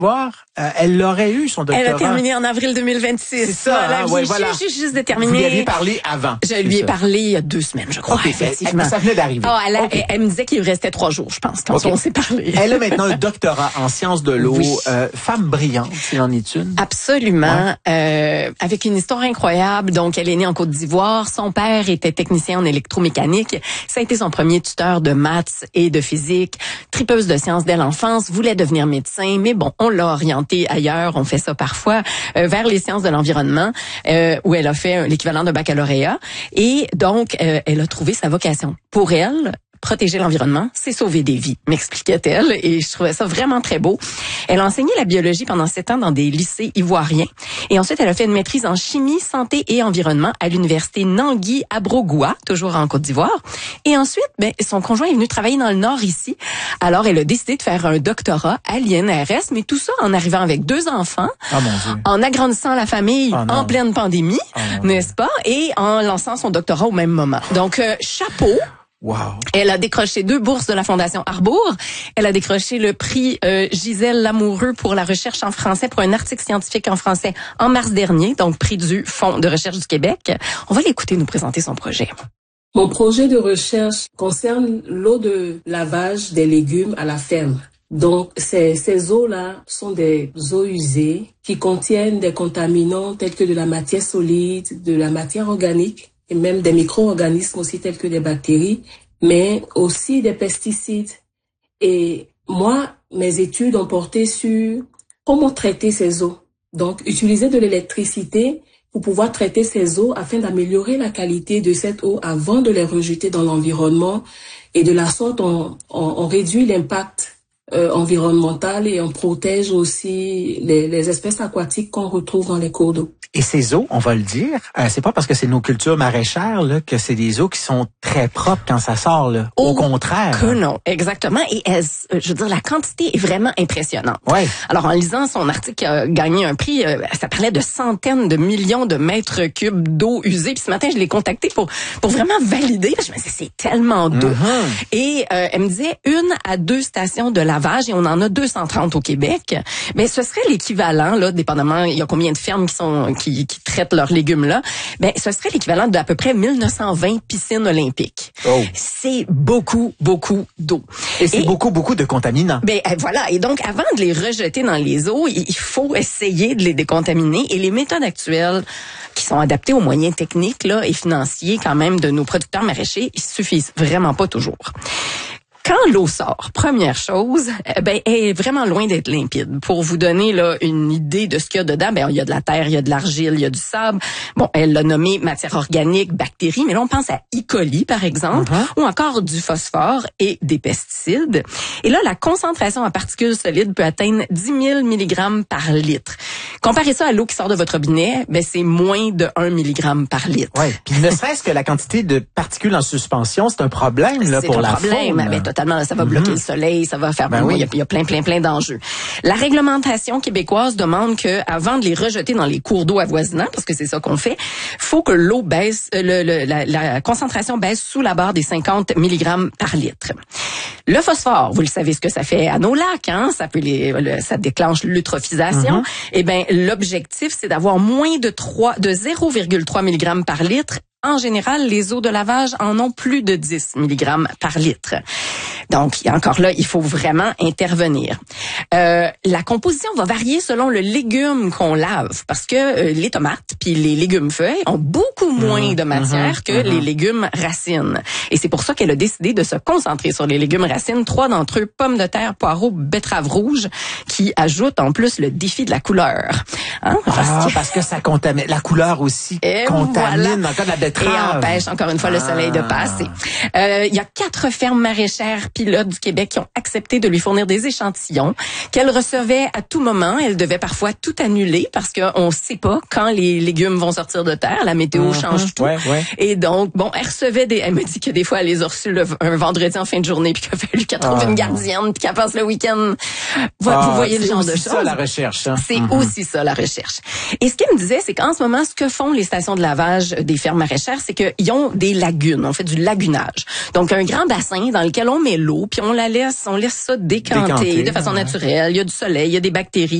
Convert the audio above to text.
voir. Elle l'aurait eu, son doctorat. Elle a terminé en avril 2026. C'est ça, voilà, juste de terminer. Vous lui aviez parlé avant. Je lui ai parlé il y a 2 semaines, je crois, effectivement. Ça venait d'arriver. Elle me disait qu'il lui restait 3 jours, je pense, quand on s'est parlé. Elle a maintenant un doctorat en sciences de l'eau. Oui. Femme brillante, s'il en est une. Absolument. Ouais. Avec une histoire incroyable. Donc, elle est née en Côte d'Ivoire. Son père était technicien en électromécanique. Ça a été son premier tuteur de maths et de physique. Tripeuse de sciences dès l'enfance. Voulait devenir médecin. Mais bon, on l'a orientée ailleurs. On fait ça parfois. Vers les sciences de l'environnement, où elle a fait l'équivalent de baccalauréat. Et donc, elle a trouvé sa vocation. Pour elle, protéger l'environnement, c'est sauver des vies, m'expliquait-elle, et je trouvais ça vraiment très beau. Elle a enseigné la biologie pendant 7 ans dans des lycées ivoiriens, et ensuite elle a fait une maîtrise en chimie, santé et environnement à l'université Nangui à Brogoua, toujours en Côte d'Ivoire. Et ensuite, son conjoint est venu travailler dans le Nord ici. Alors elle a décidé de faire un doctorat à l'INRS, mais tout ça en arrivant avec 2 enfants, en agrandissant la famille en pleine pandémie, n'est-ce pas, et en lançant son doctorat au même moment. Donc chapeau. Wow. Elle a décroché 2 bourses de la Fondation Arbour. Elle a décroché le prix Gisèle Lamoureux pour la recherche en français pour un article scientifique en français en mars dernier, donc prix du Fonds de recherche du Québec. On va l'écouter nous présenter son projet. Mon projet de recherche concerne l'eau de lavage des légumes à la ferme. Donc, ces eaux-là sont des eaux usées qui contiennent des contaminants tels que de la matière solide, de la matière organique, et même des micro-organismes aussi tels que des bactéries, mais aussi des pesticides. Et moi, mes études ont porté sur comment traiter ces eaux. Donc, utiliser de l'électricité pour pouvoir traiter ces eaux afin d'améliorer la qualité de cette eau avant de les rejeter dans l'environnement. Et de la sorte, on réduit l'impact environnemental et on protège aussi les espèces aquatiques qu'on retrouve dans les cours d'eau. Et ces eaux, on va le dire, c'est pas parce que c'est nos cultures maraîchères là, que c'est des eaux qui sont très propres quand ça sort. Là. Au contraire. Que non, exactement. Et je veux dire, la quantité est vraiment impressionnante. Ouais. Alors, en lisant son article qui a gagné un prix, ça parlait de centaines de millions de mètres cubes d'eau usée. Puis ce matin, je l'ai contactée pour vraiment valider. Je me disais, c'est tellement d'eau. Mm-hmm. Et elle me disait 1 à 2 stations de lavage, et on en a 230 au Québec. Mais ce serait l'équivalent, là, dépendamment, il y a combien de fermes qui traitent leurs légumes là, ce serait l'équivalent d'à peu près 1920 piscines olympiques. Oh. C'est beaucoup d'eau. Et c'est beaucoup de contaminants. Voilà. Et donc, avant de les rejeter dans les eaux, il faut essayer de les décontaminer. Et les méthodes actuelles qui sont adaptées aux moyens techniques là et financiers quand même de nos producteurs maraîchers, ils suffisent vraiment pas toujours. Quand l'eau sort, première chose, elle est vraiment loin d'être limpide. Pour vous donner là une idée de ce qu'il y a dedans, il y a de la terre, il y a de l'argile, il y a du sable. Bon, elle l'a nommé matière organique, bactéries, mais là on pense à E. coli par exemple, ou encore du phosphore et des pesticides. Et là, la concentration en particules solides peut atteindre 10 000 mg par litre. Comparez ça à l'eau qui sort de votre robinet, c'est moins de 1 mg par litre. Ouais. Puis ne serait-ce que la quantité de particules en suspension, c'est un problème là pour la faune. Totalement, ça va bloquer le soleil, ça va faire il y a plein d'enjeux. La réglementation québécoise demande que avant de les rejeter dans les cours d'eau avoisinants, parce que c'est ça qu'on fait, faut que l'eau baisse, la concentration baisse sous la barre des 50 mg par litre. Le phosphore, vous le savez ce que ça fait à nos lacs, hein, ça déclenche l'eutrophisation. Et l'objectif c'est d'avoir moins de 0,3 mg par litre. En général, les eaux de lavage en ont plus de 10 mg par litre. Donc, encore là, il faut vraiment intervenir. La composition va varier selon le légume qu'on lave, parce que les tomates puis les légumes feuilles ont beaucoup moins de matière que les légumes racines. Et c'est pour ça qu'elle a décidé de se concentrer sur les légumes racines. 3 d'entre eux, pommes de terre, poireaux, betteraves rouges, qui ajoutent en plus le défi de la couleur. Hein? Parce que ça contamine. La couleur aussi contamine encore la betterave. Et empêche encore une fois le soleil de passer. Il y a 4 fermes maraîchères pilotes du Québec qui ont accepté de lui fournir des échantillons qu'elle recevait à tout moment. Elle devait parfois tout annuler parce qu'on ne sait pas quand les légumes vont sortir de terre. La météo change tout. Et donc, elle recevait elle me dit que des fois, elle les a reçus un vendredi en fin de journée puis qu'il a fallu qu'elle trouve une gardienne puis qu'elle passe le week-end. Vous voyez le genre de choses. C'est ça la recherche. Hein? C'est aussi ça la recherche. recherche. Et ce qu'il me disait, c'est qu'en ce moment, ce que font les stations de lavage des fermes maraîchères, c'est qu'ils ont des lagunes. On fait du lagunage. Donc, un grand bassin dans lequel on met l'eau, puis on laisse ça décanter de façon naturelle. Il y a du soleil, il y a des bactéries.